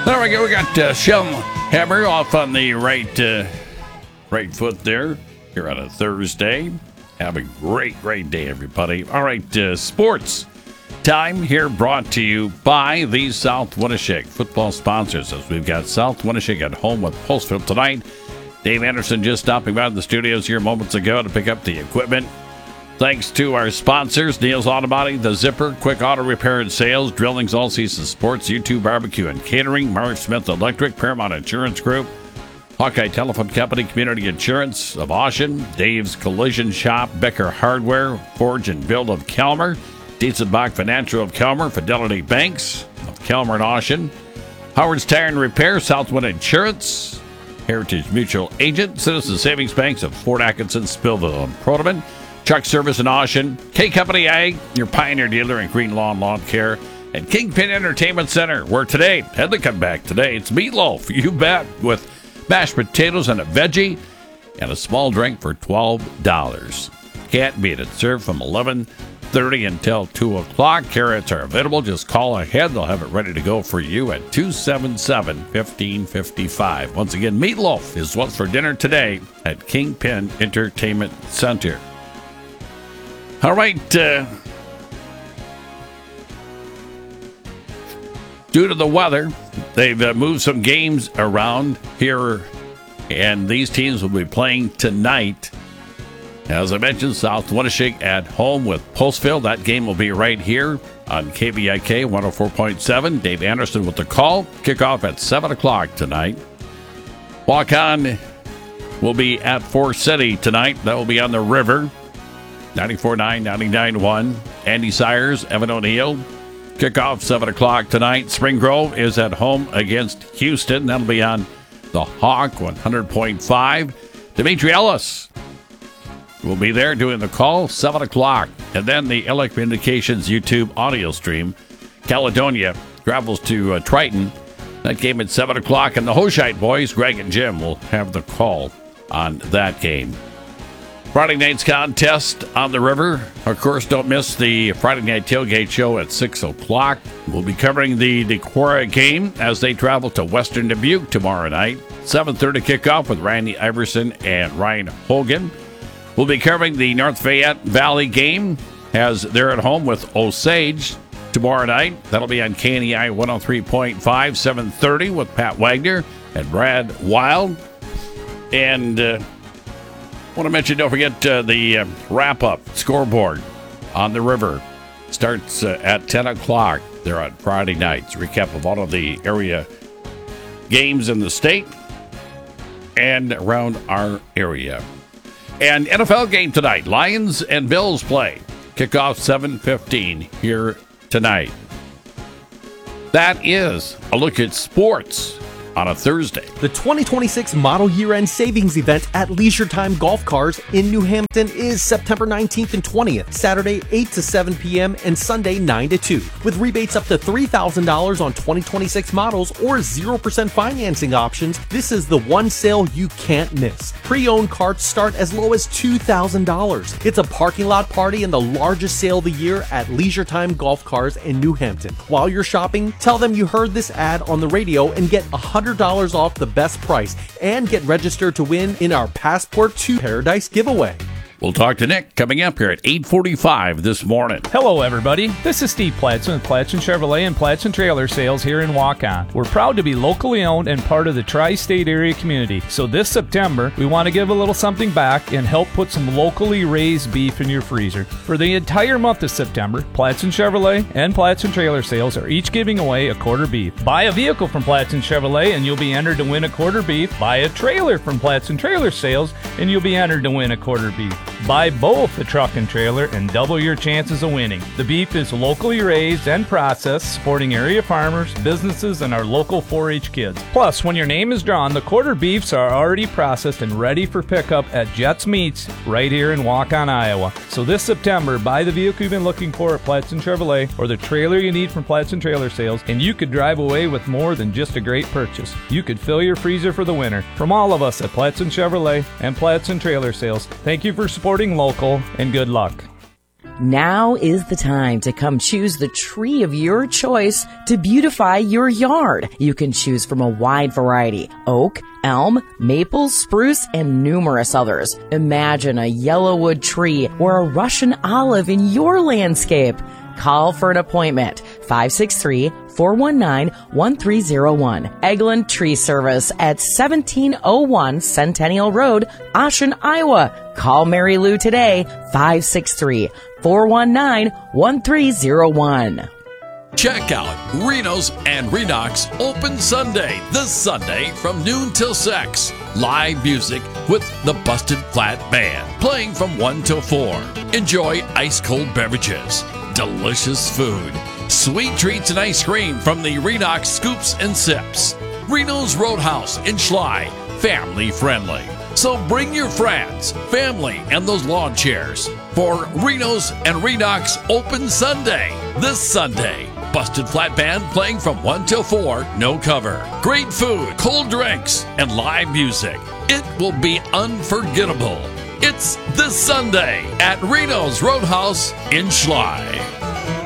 There we go. We got Shelton Hammer off on the right foot there here on a Thursday. Have a great day, everybody. All right, sports time here brought to you by the South Winnipeg football sponsors, as we've got South Winnipeg at home with Pulsfield tonight. Dave Anderson just stopping by the studios here moments ago to pick up the equipment. Thanks to our sponsors, Neil's Auto Body, The Zipper, Quick Auto Repair and Sales, Drillings All Season Sports, U2 Barbecue and Catering, Mark Smith Electric, Paramount Insurance Group, Hawkeye Telephone Company, Community Insurance of Oshen, Dave's Collision Shop, Becker Hardware, Forge and Build of Kelmer, Dietzenbach Financial of Kelmer, Fidelity Banks of Kelmer and Oshen, Howard's Tire and Repair, Southwind Insurance, Heritage Mutual Agent, Citizen Savings Banks of Fort Atkinson, Spillville and Proteman, Truck Service in Oshen, K Company Ag, your Pioneer dealer in Green Lawn Lawn Care, and Kingpin Entertainment Center, where today, had to come back today, it's meatloaf, you bet, with mashed potatoes and a veggie, and a small drink for $12. Can't beat it. Served from 11:30 until 2 o'clock. Carrots are available. Just call ahead. They'll have it ready to go for you at 277-1555. Once again, meatloaf is what's for dinner today at Kingpin Entertainment Center. All right. Due to the weather, they've moved some games around here, and these teams will be playing tonight. As I mentioned, South Winnipeg at home with Pulsfield. That game will be right here on KVIK 104.7. Dave Anderson with the call. Kickoff at 7 o'clock tonight. Walk-on will be at Forest City tonight. That will be on the river. 94.9, 99.1. Andy Sires, Evan O'Neill. Kickoff 7 o'clock tonight. Spring Grove is at home against Houston. That'll be on the Hawk 100.5. Dimitri Ellis will be there doing the call 7 o'clock. And then the LA Communications YouTube audio stream. Caledonia travels to Triton. That game at 7 o'clock. And the Hoshite boys, Greg and Jim, will have the call on that game. Friday night's contest on the river. Of course, don't miss the Friday Night Tailgate Show at 6 o'clock. We'll be covering the Dequora game as they travel to Western Dubuque tomorrow night. 7:30 kickoff with Randy Iverson and Ryan Hogan. We'll be covering the North Fayette Valley game as they're at home with Osage tomorrow night. That'll be on KNEI 103.5, 7:30 with Pat Wagner and Brad Wild. And I want to mention, don't forget the wrap-up scoreboard on the river starts at 10 o'clock there on Friday nights. Recap of all of the area games in the state and around our area. And NFL game tonight. Lions and Bills play. Kickoff 7:15 here tonight. That is a look at sports on a Thursday. The 2026 Model Year-End Savings Event at Leisure Time Golf Cars in New Hampton is September 19th and 20th, Saturday 8 to 7 p.m. and Sunday 9 to 2, with rebates up to $3,000 on 2026 models or 0% financing options. This is the one sale you can't miss. Pre-owned carts start as low as $2,000. It's a parking lot party and the largest sale of the year at Leisure Time Golf Cars in New Hampton. While you're shopping, tell them you heard this ad on the radio and get $100 off the best price and get registered to win in our Passport to Paradise giveaway. We'll talk to Nick coming up here at 8:45 this morning. Hello, everybody. This is Steve Platson with Platson Chevrolet and Platson Trailer Sales here in Waukon. We're proud to be locally owned and part of the tri-state area community. So this September, we want to give a little something back and help put some locally raised beef in your freezer. For the entire month of September, Platson Chevrolet and Platson Trailer Sales are each giving away a quarter beef. Buy a vehicle from Platson Chevrolet and you'll be entered to win a quarter beef. Buy a trailer from Platson Trailer Sales and you'll be entered to win a quarter beef. Buy both a truck and trailer and double your chances of winning. The beef is locally raised and processed, supporting area farmers, businesses, and our local 4-H kids. Plus, when your name is drawn, the quarter beefs are already processed and ready for pickup at Jets Meats right here in Waukon, Iowa. So this September, buy the vehicle you've been looking for at Platson Chevrolet or the trailer you need from Platson Trailer Sales, and you could drive away with more than just a great purchase. You could fill your freezer for the winter. From all of us at Platson Chevrolet and Platson Trailer Sales, thank you for supporting local, and good luck. Now is the time to come choose the tree of your choice to beautify your yard. You can choose from a wide variety: oak, elm, maple, spruce, and numerous others. Imagine a yellowwood tree or a Russian olive in your landscape. Call for an appointment, 563-419-1301. Eglin Tree Service at 1701 Centennial Road, Ashen, Iowa. Call Mary Lou today, 563-419-1301. Check out Reno's and Redux open Sunday, this Sunday from noon till 6. Live music with the Busted Flat Band playing from 1 till 4. Enjoy ice cold beverages, delicious food, sweet treats and ice cream from the Redux Scoops and Sips. Reno's Roadhouse in Schley, family friendly. So bring your friends, family, and those lawn chairs for Reno's and Redux open Sunday, this Sunday. Busted Flat Band playing from 1 till 4, no cover. Great food, cold drinks, and live music. It will be unforgettable. It's this Sunday at Reno's Roadhouse in Schley.